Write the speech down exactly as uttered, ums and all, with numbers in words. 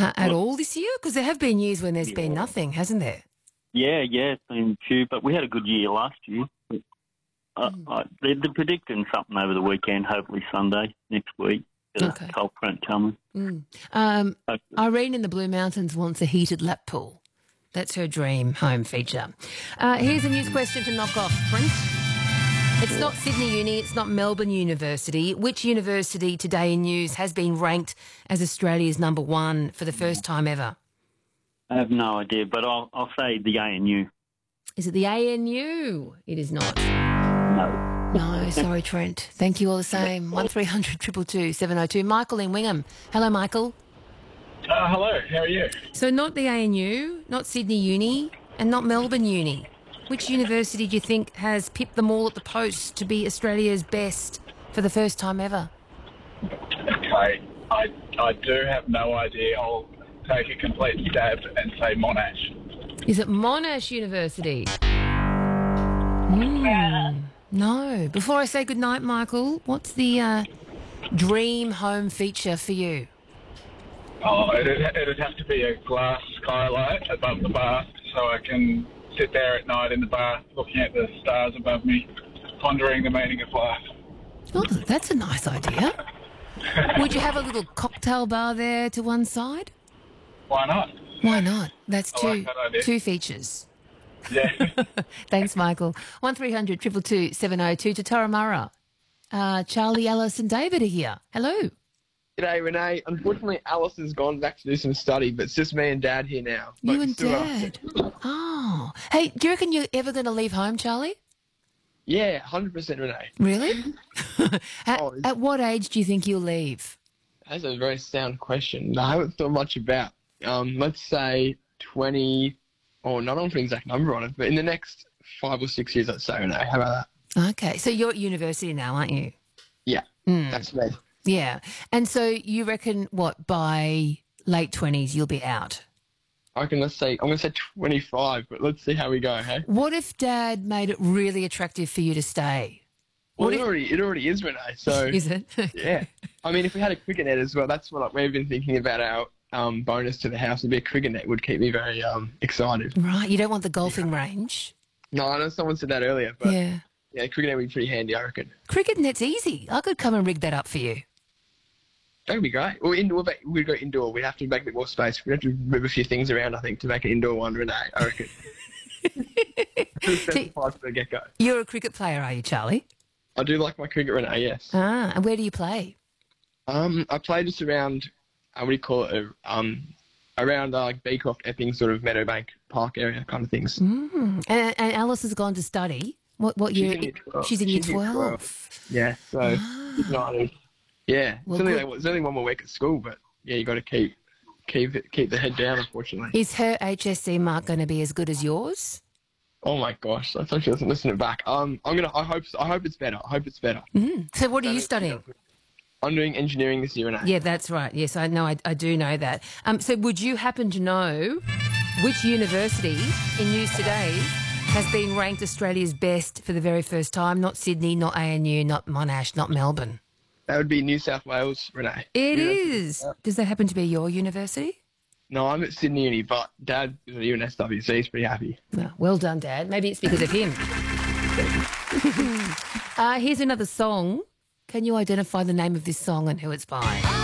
uh, at all this year? Because there have been years when there's Yeah. been nothing, hasn't there? Yeah, yeah, it's been a few, but we had a good year last year. Uh, Mm. uh, they're, they're predicting something over the weekend, hopefully Sunday next week. There's Okay. a cold front coming. Mm. Um, Hopefully. Irene in the Blue Mountains wants a heated lap pool. That's her dream home feature. Uh, here's a news question to knock off, Brent. It's not Sydney Uni, it's not Melbourne University. Which university today in news has been ranked as Australia's number one for the first time ever? I have no idea, but I'll, I'll say the A N U. Is it the A N U? It is not. No. No, sorry, Trent. Thank you all the same. one three hundred two two two seven oh two. Michael in Wingham. Hello, Michael. Uh, hello, how are you? So not the A N U, not Sydney Uni, and not Melbourne Uni. Which university do you think has pipped them all at the post to be Australia's best for the first time ever? Okay, I, I do have no idea. I'll take a complete stab and say Monash. Is it Monash University? Mm, no. Before I say goodnight, Michael, what's the uh, dream home feature for you? Oh, it'd, it'd have to be a glass skylight above the bath so I can sit there at night in the bath looking at the stars above me, pondering the meaning of life. Oh, that's a nice idea. Would you have a little cocktail bar there to one side? Why not? Why not? That's I two like that idea. two features. Yeah. Thanks, Michael. one three hundred two two two seven oh two to Torramurra. Uh, Charlie, Alice and David are here. Hello. G'day, Renee. Unfortunately, Alice has gone back to do some study, but it's just me and Dad here now. But You and still, uh, Dad. Oh. Hey, do you reckon you're ever going to leave home, Charlie? Yeah, one hundred percent, Renee. Really? at, Oh, it's- at what age do you think you'll leave? That's a very sound question. I haven't thought much about. Um, let's say twenty, or not on an exact number on it, but in the next five or six years, let's say, Renee. How about that? Okay, so you're at university now, aren't you? Yeah, Mm. that's me. Yeah. And so you reckon, what, by late twenties you'll be out? I reckon, let's say, I'm going to say twenty-five, but let's see how we go, hey? What if Dad made it really attractive for you to stay? Well, What it if- already, it already is, Renee, so... Is it? Yeah. I mean, if we had a cricket net as well, that's what we've been thinking about. Our um, bonus to the house would be a cricket net would keep me very um, excited. Right, you don't want the golfing range? No, I know someone said that earlier, but yeah, Yeah. cricket net would be pretty handy, I reckon. Cricket net's easy. I could come and rig that up for you. That would be great. Well, indoor, but we'd go indoor. We'd have to make a bit more space. We'd have to move a few things around, I think, to make an indoor one, Renee, I reckon. Specified for the get-go. You're a cricket player, are you, Charlie? I do like my cricket, Renee, yes. Ah, and where do you play? Um, I play just around, uh, what do you call it, uh, um, around uh, like Beecroft, Epping, sort of Meadowbank Park area kind of things. Mm. And, and Alice has gone to study. What what She's year? in year twelve. She's in year She's in year twelve. twelve. Yeah, so excited. Yeah, Well, it's, only, good. like, it's only one more week at school, but yeah, you got to keep keep it, keep the head down, unfortunately. Is her H S C mark going to be as good as yours? Oh my gosh, I thought she wasn't listening back. Um, I'm gonna. I hope. I hope it's better. I hope it's better. Mm. So what are you studying? I'm doing engineering this year, and I. Yeah, that's right. Yes, I know. I, I do know that. Um, so would you happen to know which university in news today has been ranked Australia's best for the very first time? Not Sydney, not A N U, not Monash, not Melbourne. That would be New South Wales, Renee. It Yeah. is. Does that happen to be your university? No, I'm at Sydney Uni, but Dad is at U N S W, so he's pretty happy. No. Well done, Dad. Maybe it's because of him. uh, here's another song. Can you identify the name of this song and who it's by?